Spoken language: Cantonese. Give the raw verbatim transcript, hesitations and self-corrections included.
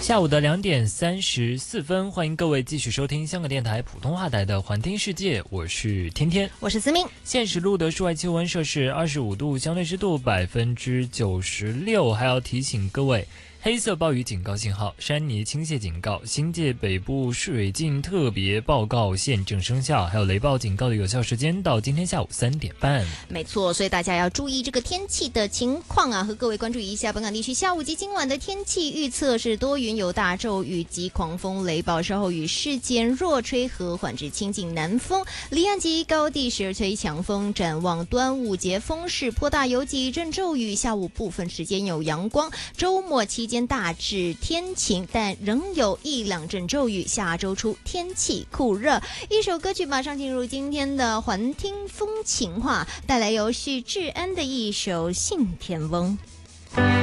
下午的两点三十四分，欢迎各位继续收听香港电台普通话台的环听世界，我是天天， 我是思明。 现时录的室外气温摄氏二十五度，相对湿度百分之九十六。还要提醒各位，黑色暴雨警告信号、山泥倾泻警告、新界北部水浸特别报告现正生效，还有雷暴警告的有效时间到今天下午三点半。 没错，所以大家要注意这个天气的情况啊，和各位关注一下本港地区下午及今晚的天气预测是多云有大骤雨及狂风雷暴，稍后雨势间弱吹和缓至清劲南风，离岸及高地时吹强风。展望端午节风势颇大，有几阵骤雨，下午部分时间有阳光，周末期间大致天晴，但仍有一两阵骤雨。下周初天气酷热。一首歌曲马上进入今天的环听风情话，带来由许志安的一首《信天翁》。